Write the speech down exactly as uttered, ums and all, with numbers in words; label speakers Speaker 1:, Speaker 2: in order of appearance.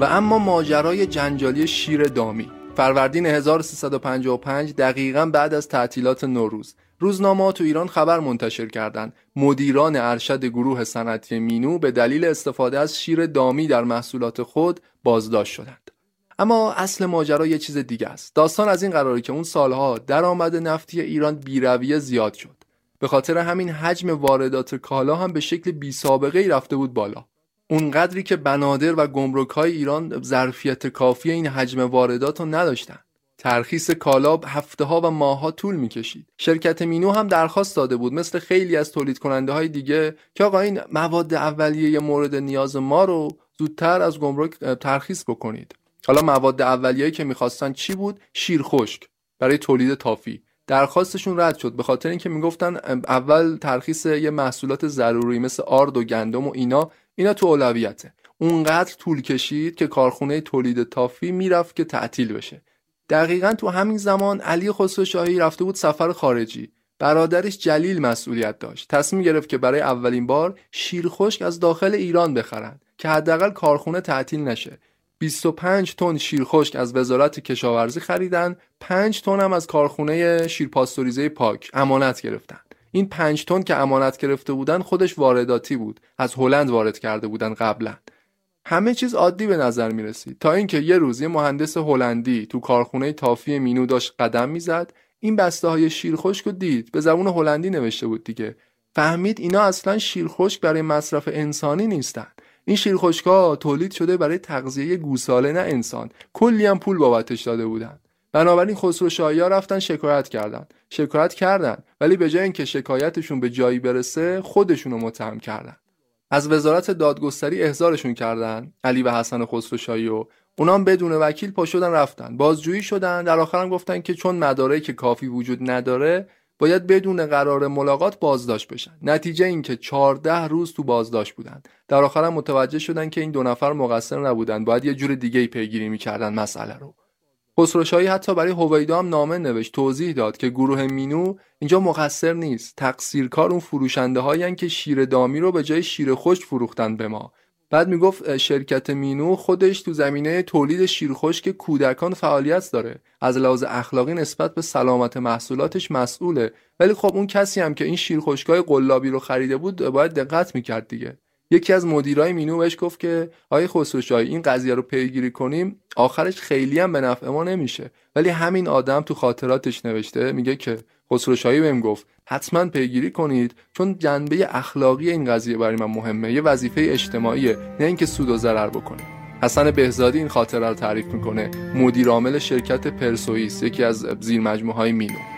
Speaker 1: و اما ماجرای جنجالی شیر دامی. فروردین هزار و سیصد و پنجاه و پنج دقیقاً بعد از تعطیلات نوروز، روزنامه‌ها تو ایران خبر منتشر کردند مدیران ارشد گروه صنعتی مینو به دلیل استفاده از شیر دامی در محصولات خود بازداشت شدند. اما اصل ماجرا یه چیز دیگه است. داستان از این قراره که اون سالها درآمد نفتی ایران بی‌رویه زیاد شد. به خاطر همین حجم واردات کالا هم به شکل بی‌سابقه‌ای رفته بود بالا. اونقدری که بنادر و گمرک‌های ایران ظرفیت کافی این حجم واردات رو نداشتن. ترخیص کالا هفته‌ها و ماه‌ها طول می‌کشید. شرکت مینو هم درخواست داده بود مثل خیلی از تولید کننده‌های دیگه که آقا این مواد اولیه مورد نیاز ما رو زودتر از گمرک ترخیص بکنید. حالا مواد اولیه‌ای که می‌خواستن چی بود؟ شیر خشک برای تولید تافی. درخواستشون رد شد به خاطر اینکه میگفتن اول ترخیص یه محصولات ضروری مثل آرد و گندم و اینا اینا تو اولویته. اونقدر طول کشید که کارخونه تولید تافی میرفت که تعطیل بشه. دقیقاً تو همین زمان علی خسروشاهی رفته بود سفر خارجی. برادرش جلیل مسئولیت داشت. تصمیم گرفت که برای اولین بار شیر خشک از داخل ایران بخرن که حداقل کارخونه تعطیل نشه. بیست و پنج تن شیر خشک از وزارت کشاورزی خریدن، پنج تن هم از کارخونه شیرپاستوریزه پاک امانت گرفتن. این پنج تن که امانت گرفته بودن خودش وارداتی بود، از هلند وارد کرده بودن قبلا. همه چیز عادی به نظر می رسید تا اینکه یه روز یه مهندس هلندی تو کارخونه تافی مینو داشت قدم میزد، این بسته های شیر خشک رو دید، به زبون هلندی نوشته بود دیگه. فهمید اینا اصلا شیر خشک برای مصرف انسانی نیستن. این شیر خشک‌ها تولید شده برای تغذیه گوساله نه انسان. کلی هم پول بابتش داده بودن. بنابراین خسروشاهی‌ها رفتن شکایت کردن. شکایت کردن ولی به جای اینکه شکایتشون به جایی برسه خودشونو متهم کردن. از وزارت دادگستری احضارشون کردن علی و حسن خسروشاهی و اونام بدون وکیل پا شدن رفتن. بازجویی شدن، در آخر هم گفتن که چون مدارکی که کافی وجود نداره باید بدون قرار ملاقات بازداشت بشن. نتیجه این که چهارده روز تو بازداشت بودن. در آخر هم متوجه شدن که این دو نفر مقصر نبودن، باید یه جور دیگه‌ای پیگیری می‌کردن مسئله رو. خسروشاهی حتی برای هویدا هم نامه نوشت، توضیح داد که گروه مینو اینجا مقصر نیست، تقصیرکار اون فروشنده‌هاین که شیر دامی رو به جای شیر خشک فروختن به ما. بعد میگفت شرکت مینو خودش تو زمینه تولید شیر خشک کودکان فعالیت داره، از لحاظ اخلاقی نسبت به سلامت محصولاتش مسئوله، ولی خب اون کسی هم که این شیر خشکای قلابی رو خریده بود باید دقت میکرد دیگه. یکی از مدیرای مینو بهش گفت که آقای خسروشاهی این قضیه رو پیگیری کنیم آخرش خیلی هم به نفع ما نمیشه. ولی همین آدم تو خاطراتش نوشته، میگه که خسروشاهی بهم گفت حتما پیگیری کنید چون جنبه اخلاقی این قضیه برای من مهمه، یه وظیفه اجتماعیه نه اینکه سود و ضرر بکنه. حسن بهزادی این خاطره رو تعریف میکنه، مدیر عامل شرکت پرسوئیس، یکی از زیرمجموعه‌های مینو.